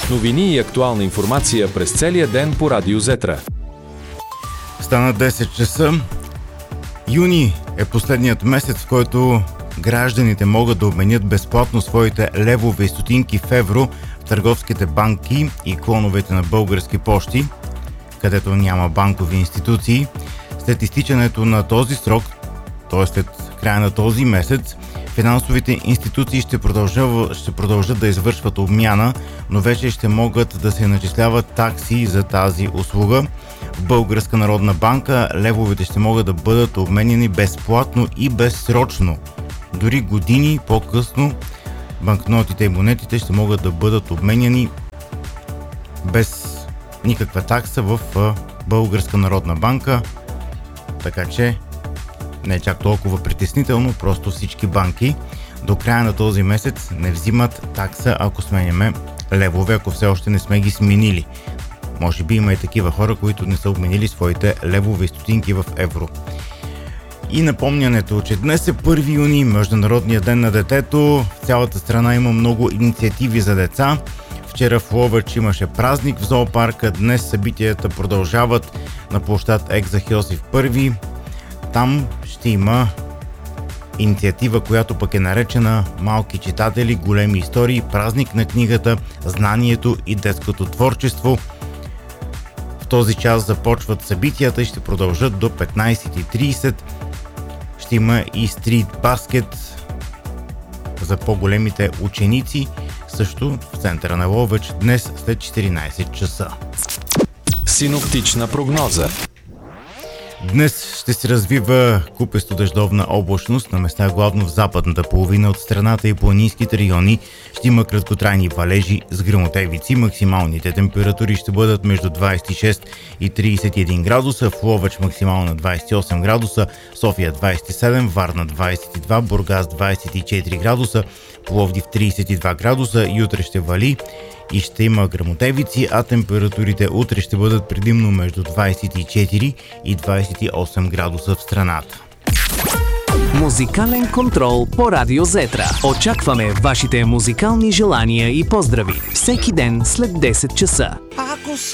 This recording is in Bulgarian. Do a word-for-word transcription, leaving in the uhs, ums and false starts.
Новини и актуална информация през целия ден по Радио Зетра. Стана десет часа. Юни е последният месец, в който гражданите могат да обменят безплатно своите левове и стотинки в евро в търговските банки и клоновете на Български пощи, където няма банкови институции. След изтичането на този срок, т.е. след края на този месец, финансовите институции ще продължат, ще продължат да извършват обмяна, но вече ще могат да се начисляват такси за тази услуга. В Българска народна банка левовете ще могат да бъдат обменяни безплатно и безсрочно. Дори години по-късно банкнотите и монетите ще могат да бъдат обменяни без никаква такса в Българска народна банка, така че не е чак толкова притеснително, просто всички банки до края на този месец не взимат такса, ако сменяме левове, ако все още не сме ги сменили. Може би има и такива хора, които не са обменили своите левове и стотинки в евро. И напомнянето, че днес е първи юни, Международния ден на детето. В цялата страна има много инициативи за деца. Вчера в Ловеч имаше празник в зоопарка, днес събитията продължават на площад Екзарх Първи. Там ще има инициатива, която пък е наречена Малки читатели, големи истории, празник на книгата, знанието и детското творчество. В този час започват събитията и ще продължат до петнайсет и трийсет. Ще има и стрит баскет за по-големите ученици, също в центъра на Ловеч днес след четиринайсет часа. Синоптична прогноза. Днес ще се развива купесто дъждовна облачност, на места главно в западната половина от страната и планинските райони. Ще има краткотрайни валежи с гръмотевици. Максималните температури ще бъдат между двайсет и шест и трийсет и един градуса, в Ловеч максимална двайсет и осем градуса, София двайсет и седем, Варна двайсет и два, Бургас двайсет и четири градуса, Пловдив трийсет и два градуса. Утре ще вали и ще има гръмотевици, а температурите утре ще бъдат предимно между двайсет и четири и двайсет и осем градуса в страната. Музикален контрол по Радио Зетра. Очакваме вашите музикални желания и поздрави всеки ден след десет часа.